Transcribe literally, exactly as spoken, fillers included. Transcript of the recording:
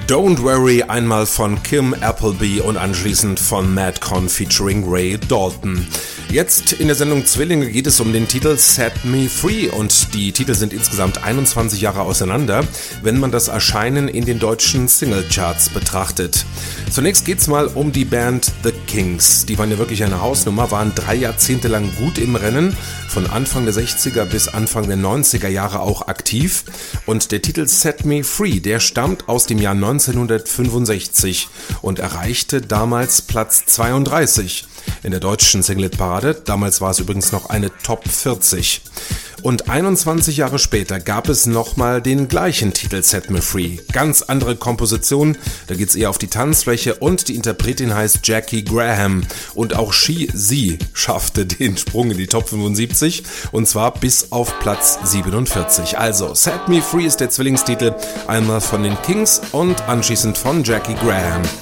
Don't Worry einmal von Kim Appleby und anschließend von Madcon featuring Ray Dalton. Jetzt in der Sendung Zwillinge geht es um den Titel Set Me Free und die Titel sind insgesamt einundzwanzig Jahre auseinander, wenn man das Erscheinen in den deutschen Singlecharts betrachtet. Zunächst geht's mal um die Band The Kinks. Die waren ja wirklich eine Hausnummer, waren drei Jahrzehnte lang gut im Rennen, von Anfang der sechziger bis Anfang der neunziger Jahre auch aktiv. Und der Titel Set Me Free, der stammt aus dem Jahr neunzehnhundertfünfundsechzig und erreichte damals Platz zweiunddreißig in der deutschen Singleparade. Damals war es übrigens noch eine Top vierzig. Und einundzwanzig Jahre später gab es nochmal den gleichen Titel Set Me Free. Ganz andere Komposition, da geht's eher auf die Tanzfläche und die Interpretin heißt Jackie Graham. Und auch she, sie schaffte den Sprung in die Top fünfundsiebzig und zwar bis auf Platz siebenundvierzig. Also Set Me Free ist der Zwillingstitel, einmal von den Kinks und anschließend von Jackie Graham.